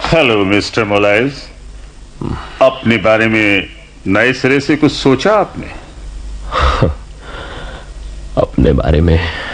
Hello mister मोलाइज, अपने बारे में नए सिरे से कुछ सोचा आपने? अपने बारे में